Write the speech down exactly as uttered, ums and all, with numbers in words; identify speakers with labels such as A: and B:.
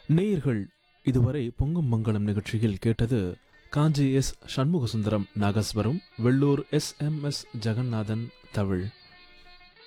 A: நேயர்கள் இதுவரை பொங்கும் மங்களம் நிகழ்ச்சியில் கேட்டது காஞ்சி S Shanmugasundaram nagaswaram, Vellur S M S Jeganathan தவிழ்.